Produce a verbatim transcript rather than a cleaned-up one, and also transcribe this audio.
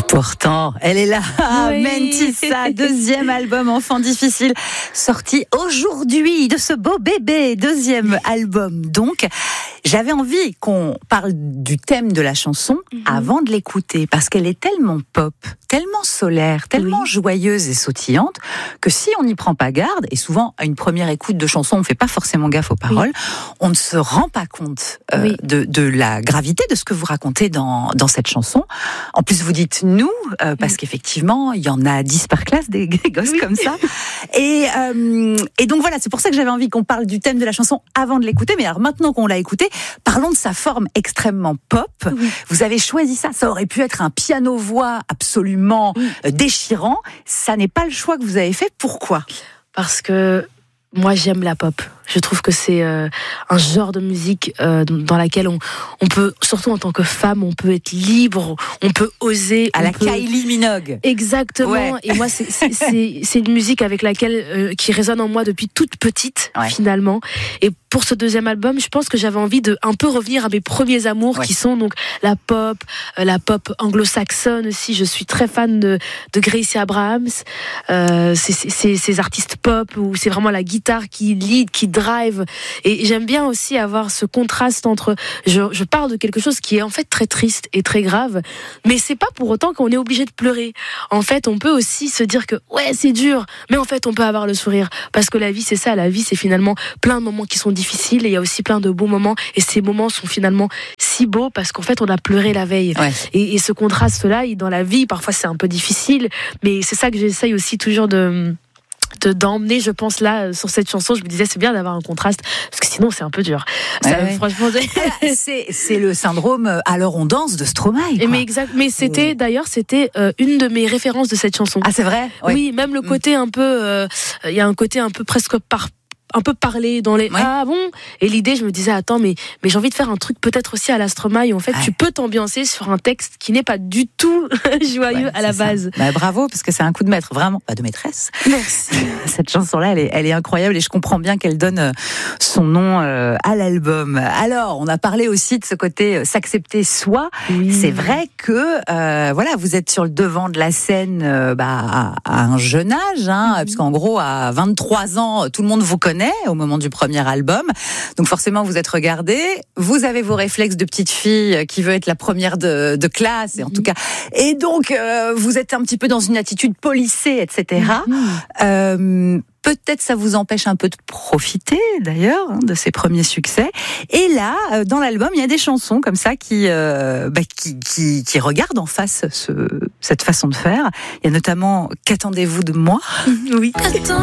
Pourtant, elle est là, oui. Mentissa, deuxième album Enfant difficile, sorti aujourd'hui de ce beau bébé, deuxième album donc. J'avais envie qu'on parle du thème de la chanson mm-hmm. avant de l'écouter, parce qu'elle est tellement pop, tellement solaire, tellement oui. joyeuse et sautillante, que si on n'y prend pas garde, et souvent à une première écoute de chanson, on ne fait pas forcément gaffe aux paroles, oui. on ne se rend pas compte euh, oui. de, de la gravité de ce que vous racontez dans, dans cette chanson. En plus, vous dites nous, euh, parce oui. qu'effectivement, il y en a dix par classe, des, des gosses oui. comme ça. Et, euh, et donc voilà, c'est pour ça que j'avais envie qu'on parle du thème de la chanson avant de l'écouter. Mais alors maintenant qu'on l'a écouté, parlons de sa forme extrêmement pop. Oui. Vous avez choisi ça. Ça aurait pu être un piano-voix absolument oui. déchirant. Ça n'est pas le choix que vous avez fait. Pourquoi ? Parce que moi, j'aime la pop. Je trouve que c'est euh, un genre de musique euh, dans laquelle on, on peut, surtout en tant que femme, on peut être libre, on peut oser. À la peut... Kylie Minogue. Exactement. Ouais. Et moi, c'est, c'est, c'est, c'est une musique avec laquelle, euh, qui résonne en moi depuis toute petite, ouais. finalement. Et pour ce deuxième album, je pense que j'avais envie de un peu revenir à mes premiers amours, ouais. qui sont donc la pop, euh, la pop anglo-saxonne aussi. Je suis très fan de, de Gracie Abrams. Euh, c'est, c'est, c'est ces artistes pop où c'est vraiment la guitare qui lead, qui drive, et j'aime bien aussi avoir ce contraste entre je, je parle de quelque chose qui est en fait très triste et très grave, mais c'est pas pour autant qu'on est obligé de pleurer. En fait, on peut aussi se dire que ouais, c'est dur, mais en fait on peut avoir le sourire, parce que la vie c'est ça, la vie c'est finalement plein de moments qui sont difficiles, et il y a aussi plein de beaux moments, et ces moments sont finalement si beaux parce qu'en fait on a pleuré la veille. Ouais. et, et ce contraste là dans la vie, parfois c'est un peu difficile, mais c'est ça que j'essaye aussi toujours de De, d'emmener, je pense, là, sur cette chanson. Je me disais, c'est bien d'avoir un contraste, parce que sinon, c'est un peu dur. Ouais, ça, ouais. Franchement, c'est, c'est le syndrome Alors on danse de Stromae. Quoi. Mais, exact, mais c'était, et... d'ailleurs, c'était euh, une de mes références de cette chanson. Ah, c'est vrai ? Oui, oui, même le côté un peu, il euh, y a un côté un peu presque par un peu parler dans les ouais. ah bon, et l'idée, je me disais attends, mais mais j'ai envie de faire un truc peut-être aussi à la Stromae, où en fait ouais. tu peux t'ambiancer sur un texte qui n'est pas du tout joyeux ouais, à la base. Bah, bravo, parce que c'est un coup de maître, vraiment, pas de maîtresse. Merci. Cette chanson-là, elle est, elle est incroyable, et je comprends bien qu'elle donne son nom euh, à l'album. Alors, on a parlé aussi de ce côté euh, s'accepter soi. Oui. C'est vrai que euh, voilà, vous êtes sur le devant de la scène euh, bah, à, à un jeune âge, hein, mmh. puisqu'en gros à vingt-trois ans, tout le monde vous connaît au moment du premier album. Donc forcément, vous êtes regardé. Vous avez vos réflexes de petite fille qui veut être la première de, de classe, et en mmh. tout cas. Et donc, euh, vous êtes un petit peu dans une attitude polissée, et cetera. Mmh. Euh, Peut-être ça vous empêche un peu de profiter, d'ailleurs, hein, de ces premiers succès. Et là, dans l'album, il y a des chansons comme ça qui, euh, bah, qui, qui, qui regardent en face ce, cette façon de faire. Il y a notamment « Qu'attendez-vous de moi ?» Oui. Attends.